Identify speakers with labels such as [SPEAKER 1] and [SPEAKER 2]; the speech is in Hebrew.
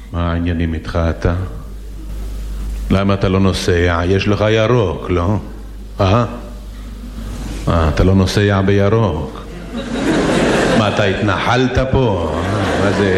[SPEAKER 1] מה העניינים איתך אתה? למה אתה לא נוסע? יש לך ירוק, לא? אתה לא נוסע בירוק. מה, אתה התנחלת פה? מה זה?